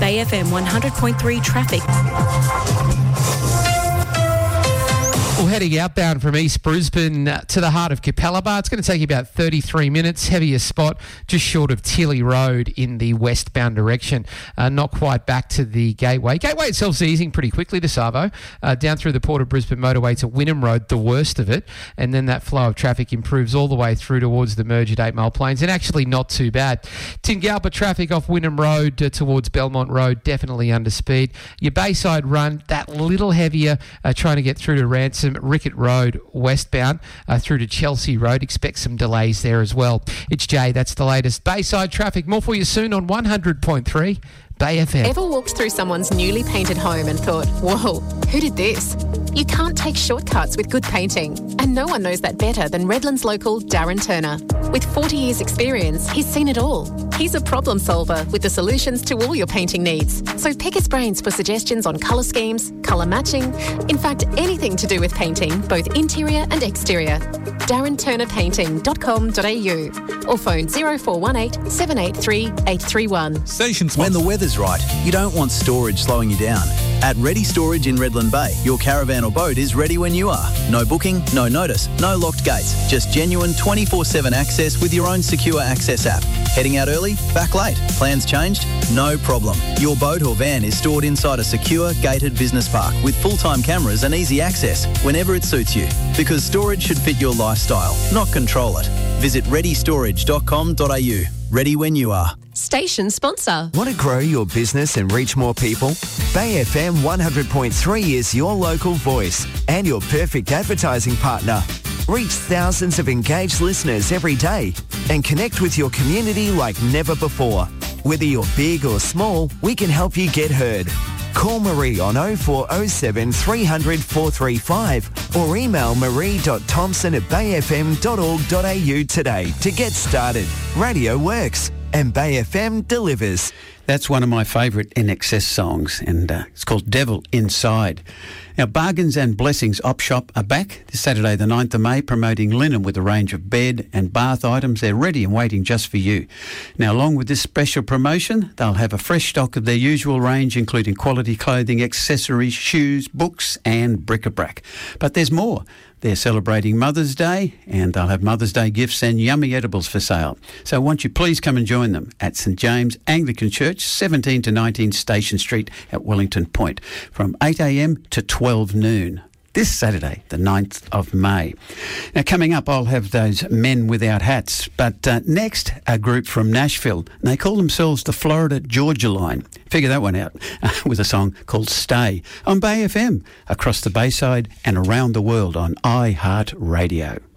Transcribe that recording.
Bay FM 100.3 traffic. Well, heading outbound from East Brisbane to the heart of Capalaba, it's going to take you about 33 minutes. Heavier spot just short of Tilly Road in the westbound direction. Not quite back to the Gateway. Gateway itself's easing pretty quickly to Savo. Down through the Port of Brisbane motorway to Wynnum Road, the worst of it. And then that flow of traffic improves all the way through towards the merge at 8 Mile Plains. And actually not too bad. Tingalpa traffic off Wynnum Road towards Belmont Road, definitely under speed. Your Bayside run, that little heavier, trying to get through to Ransom. Rickett Road westbound through to Chelsea Road. Expect some delays there as well. It's Jay. That's the latest Bayside traffic. More for you soon on 100.3 Bay FM. Ever walked through someone's newly painted home and thought, whoa, who did this? You can't take shortcuts with good painting. And no one knows that better than Redlands local Darren Turner. With 40 years experience, he's seen it all. He's a problem solver with the solutions to all your painting needs. So pick his brains for suggestions on colour schemes, colour matching, in fact, anything to do with painting, both interior and exterior. DarrenTurnerPainting.com.au or phone 0418 783 831. Stations. When the weather's right, you don't want storage slowing you down. At Ready Storage in Redland Bay, your caravan or boat is ready when you are. No booking, no notice, no locked gates. Just genuine 24/7 access with your own secure access app. Heading out early? Back late? Plans changed? No problem. Your boat or van is stored inside a secure, gated business park with full-time cameras and easy access whenever it suits you. Because storage should fit your lifestyle, not control it. Visit readystorage.com.au. Ready when you are. Station sponsor. Want to grow your business and reach more people? Bay FM 100.3 is your local voice and your perfect advertising partner. Reach thousands of engaged listeners every day and connect with your community like never before. Whether you're big or small, we can help you get heard. Call Marie on 0407 300 435 or email marie.thompson@bayfm.org.au today to get started. Radio works and Bay FM delivers. That's one of my favourite INXS songs, and it's called Devil Inside. Now, Bargains and Blessings Op Shop are back this Saturday the 9th of May, promoting linen with a range of bed and bath items. They're ready and waiting just for you. Now, along with this special promotion, they'll have a fresh stock of their usual range, including quality clothing, accessories, shoes, books and bric-a-brac. But there's more. They're celebrating Mother's Day, and they'll have Mother's Day gifts and yummy edibles for sale. So won't you please come and join them at St James Anglican Church, 17 to 19 Station Street at Wellington Point, from 8 a.m. to 12 noon. This Saturday, the 9th of May. Now, coming up, I'll have those Men Without Hats. But next, a group from Nashville. And they call themselves the Florida Georgia Line. Figure that one out with a song called Stay on Bay FM, across the Bayside and around the world on iHeart Radio.